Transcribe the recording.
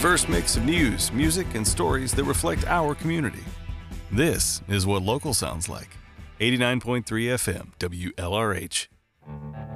diverse mix of news, music, and stories that reflect our community. This is what local sounds like. 89.3 FM, WLRH.